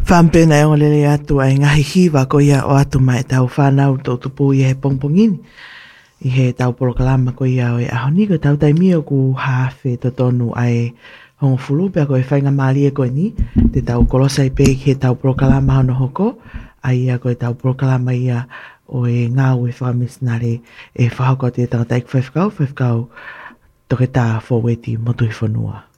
Whampena e o lele atu ai ngahi hiwa ko ia o atu mai tau whanau tau tupu i he pongpongini. I he tau porokalama ko ia o e ahoni ko tau taimio ku hawhi to tonu ai hongo fulupea ko e whainga maali e koe ni. Te tau kolosa i pe he tau porokalama hono hoko. Ai ia ko e tau porokalama ia o e ngāu e whakamisnare e whahoko te tangata ik whewhkau toke tā fōweti motu i whanua.